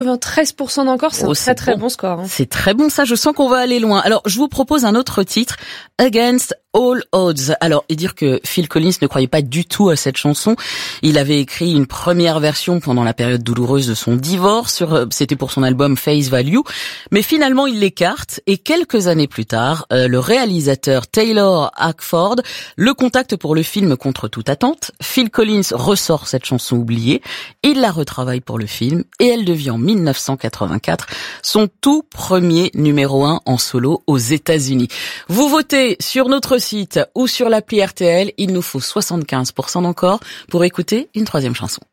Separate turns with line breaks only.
93% d'encore, c'est un très très bon score. Hein.
C'est très bon ça, je sens qu'on va aller loin. Alors, je vous propose un autre titre, Against All Odds. Alors, et dire que Phil Collins ne croyait pas du tout à cette chanson. Il avait écrit une première version pendant la période douloureuse de son divorce, c'était pour son album Face Value, mais finalement il l'écarte et quelques années plus tard, le réalisateur Taylor Hackford le contacte pour le film Contre toute attente. Phil Collins ressort cette chanson oubliée, il la retravaille pour le film et elle devient en 1984 son tout premier numéro 1 en solo aux États-Unis. Vous votez sur notre site ou sur l'appli RTL, il nous faut 75% d'encore pour écouter une troisième chanson.